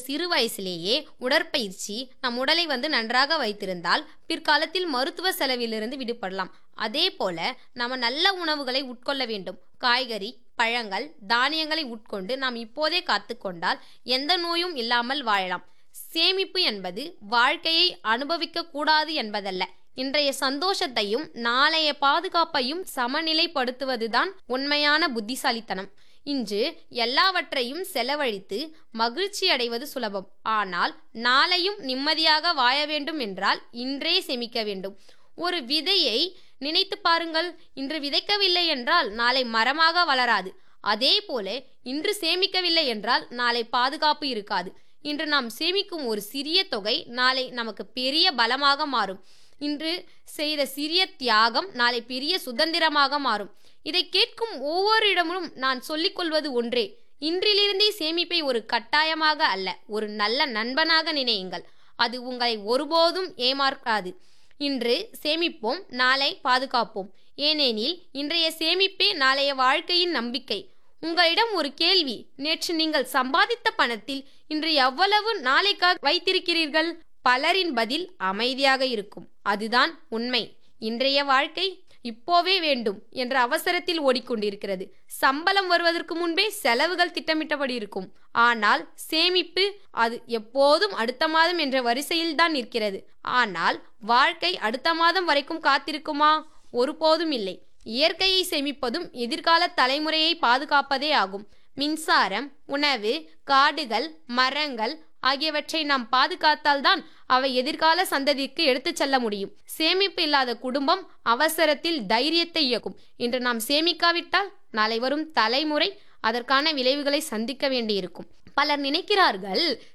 சிறு வயசிலேயே உடற்பயிற்சி நம் உடலை நன்றாக வைத்திருந்தால் பிற்காலத்தில் மருத்துவ செலவிலிருந்து விடுபடலாம். அதே போல நம்ம நல்ல உணவுகளை உட்கொள்ள வேண்டும். காய்கறி, பழங்கள், தானியங்களை உட்கொண்டு நாம் இப்போதே காத்துக்கொண்டால் எந்த நோயும் இல்லாமல் வாழலாம். சேமிப்பு என்பது வாழ்க்கையை அனுபவிக்க கூடாது என்பதல்ல, இன்றைய சந்தோஷத்தையும் நாளைய பாதுகாப்பையும் சமநிலைப்படுத்துவதுதான் உண்மையான புத்திசாலித்தனம். இன்று எல்லாவற்றையும் செலவழித்து மகிழ்ச்சி அடைவது சுலபம். ஆனால் நாளையும் நிம்மதியாக வாழ வேண்டும் என்றால் இன்றே சேமிக்க வேண்டும். ஒரு விதையை நினைத்து பாருங்கள். இன்று விதைக்கவில்லை என்றால் நாளை மரமாக வளராது. அதே போல இன்று சேமிக்கவில்லை என்றால் நாளை பாதுகாப்பு இருக்காது. இன்று நாம் சேமிக்கும் ஒரு சிறிய தொகை நாளை நமக்கு பெரிய பலமாக மாறும். இன்று செய்த சிறிய தியாகம் நாளை பெரிய சுதந்திரமாக மாறும். இதை கேட்கும் ஒவ்வொருடமும் நான் சொல்லிக்கொள்வது ஒன்றே, இன்றிலிருந்தே சேமிப்பை ஒரு கட்டாயமாக அல்ல, ஒரு நல்ல நண்பனாக நினையுங்கள். அது உங்களை ஒருபோதும் ஏமாற்றாது. இன்று சேமிப்போம், நாளை பாதுகாப்போம். ஏனெனில் இன்றைய சேமிப்பே நாளைய வாழ்க்கையின் நம்பிக்கை. உங்களிடம் ஒரு கேள்வி, நேற்று நீங்கள் சம்பாதித்த பணத்தில் இன்று எவ்வளவு நாளைக்காக வைத்திருக்கிறீர்கள்? பலரின் பதில் அமைதியாக இருக்கும். அதுதான் உண்மை. இன்றைய வாழ்க்கை இப்போவே வேண்டும் என்ற அவசரத்தில் ஓடிக்கொண்டிருக்கிறது. சம்பளம் வருவதற்கு முன்பே செலவுகள் திட்டமிட்டபடி இருக்கும். ஆனால் சேமிப்பு அது எப்போதும் அடுத்த மாதம் என்ற வரிசையில் தான் நிற்கிறது. ஆனால் வாழ்க்கை அடுத்த மாதம் வரைக்கும் காத்திருக்குமா? ஒருபோதும் இல்லை. இயற்கையை சேமிப்பதும் எதிர்கால தலைமுறையை பாதுகாப்பதே ஆகும். மின்சாரம், உணவு, காடுகள், மரங்கள் ஆகியவற்றை நாம் பாதுகாத்தால்தான் அவை எதிர்கால சந்ததிக்கு எடுத்துச் செல்ல முடியும். சேமிப்பு இல்லாத குடும்பம் அவசரத்தில் தைரியத்தை இழக்கும். இன்று நாம் சேமிக்காவிட்டால் நாளை வரும் தலைமுறை அதற்கான விளைவுகளை சந்திக்க வேண்டியிருக்கும். பலர் நினைக்கிறார்கள்,